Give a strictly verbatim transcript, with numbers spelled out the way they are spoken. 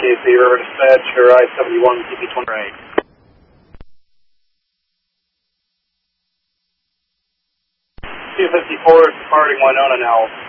K C River Dispatch, or I seventy-one T P twenty. Right. two fifty-four is departing Winona now.